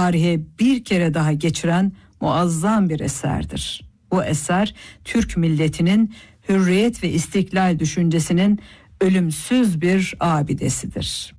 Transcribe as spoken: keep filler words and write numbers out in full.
tarihe bir kere daha geçiren muazzam bir eserdir. Bu eser Türk milletinin hürriyet ve istiklal düşüncesinin ölümsüz bir abidesidir.